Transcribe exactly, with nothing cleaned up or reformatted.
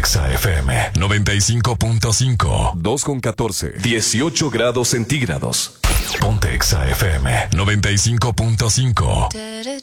Exa F M noventa y cinco punto cinco. dos con catorce. dieciocho grados centígrados. Ponte Exa F M noventa y cinco punto cinco.